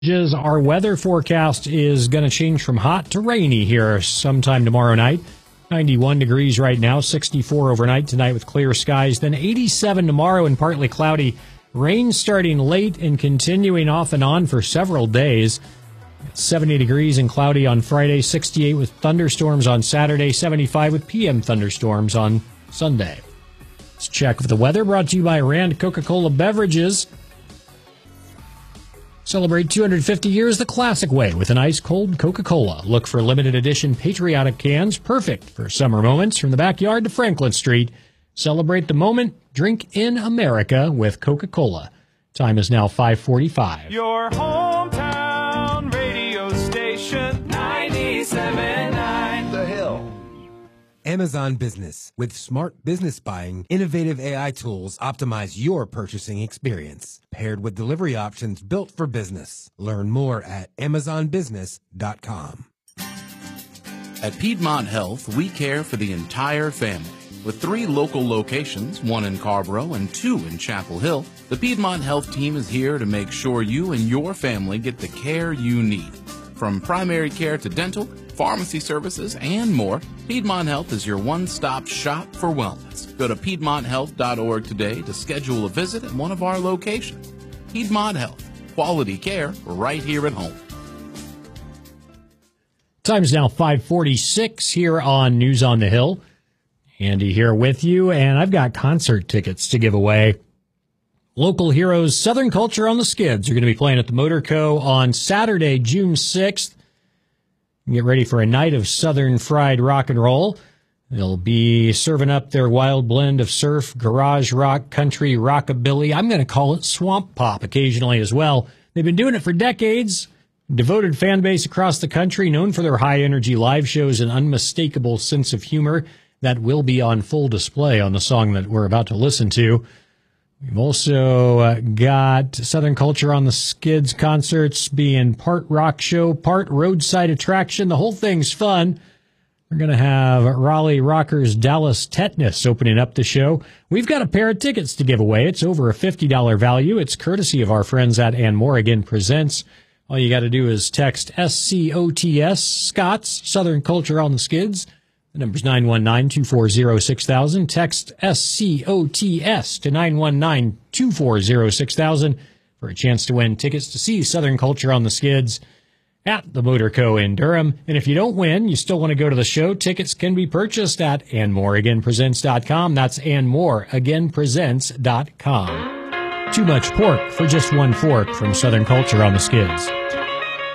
Our weather forecast is going to change from hot to rainy here sometime tomorrow night. 91 degrees right now, 64 overnight tonight with clear skies, then 87 tomorrow and partly cloudy. Rain starting late and continuing off and on for several days. 70 degrees and cloudy on Friday, 68 with thunderstorms on Saturday, 75 with PM thunderstorms on Sunday. Let's check with the weather, brought to you by Rand Coca-Cola Beverages. Celebrate 250 years the classic way with an ice-cold Coca-Cola. Look for limited edition patriotic cans, perfect for summer moments from the backyard to Franklin Street. Celebrate the moment. Drink in America with Coca-Cola. Time is now 5:45. Your hometown radio station, 97.9 The Hill. Amazon Business. With smart business buying, innovative AI tools optimize your purchasing experience, paired with delivery options built for business. Learn more at amazonbusiness.com. At Piedmont Health, we care for the entire family. With 3 local locations, 1 in Carborough and 2 in Chapel Hill, the Piedmont Health team is here to make sure you and your family get the care you need. From primary care to dental, pharmacy services, and more, Piedmont Health is your one-stop shop for wellness. Go to PiedmontHealth.org today to schedule a visit at one of our locations. Piedmont Health, quality care right here at home. Time is now 5:46 here on News on the Hill. Andy here with you, and I've got concert tickets to give away. Local heroes Southern Culture on the Skids are going to be playing at the Motor Co. on Saturday, June 6th. Get ready for a night of Southern fried rock and roll. They'll be serving up their wild blend of surf, garage rock, country, rockabilly. I'm going to call it swamp pop occasionally as well. They've been doing it for decades. Devoted fan base across the country, known for their high-energy live shows and unmistakable sense of humor that will be on full display on the song that we're about to listen to. We've also got Southern Culture on the Skids concerts being part rock show, part roadside attraction. The whole thing's fun. We're going to have Raleigh Rockers Dallas Tetanus opening up the show. We've got a pair of tickets to give away. It's over a $50 value. It's courtesy of our friends at Ann Morrigan Presents. All you got to do is text SCOTS, Scots, Southern Culture on the Skids. The number's 919-240-6000. Text SCOTS to 919-240-6000 for a chance to win tickets to see Southern Culture on the Skids at the Motor Co. in Durham. And if you don't win, you still want to go to the show, tickets can be purchased at AnnMorriganPresents.com. That's AnnMorriganPresents.com. Too much pork for just one fork from Southern Culture on the Skids.